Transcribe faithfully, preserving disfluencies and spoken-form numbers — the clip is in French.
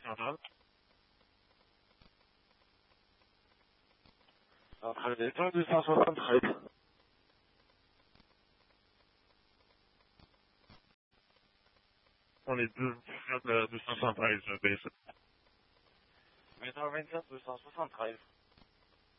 nationale. Après l'état deux cent soixante-treize. On est deux, deux cent soixante-treize, B sept. Métro vingt-sept deux cent soixante-treize.